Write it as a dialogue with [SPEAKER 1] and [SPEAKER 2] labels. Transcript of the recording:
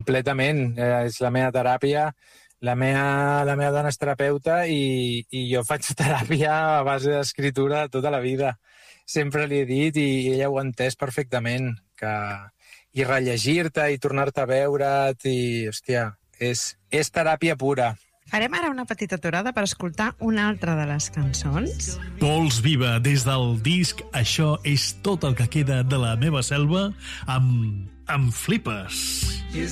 [SPEAKER 1] completament. És la meva teràpia. La meva dona és terapeuta i jo faig teràpia a base d'escriptura tota la vida. Sempre li he dit i ella ho ha entès perfectament. I rellegir-te i tornar-te a veure't i, hòstia, és teràpia pura.
[SPEAKER 2] Farem ara una petita aturada per escoltar una altra de les cançons.
[SPEAKER 3] Pols Viva, des del disc Això és tot el que queda de la meva selva, amb flipes.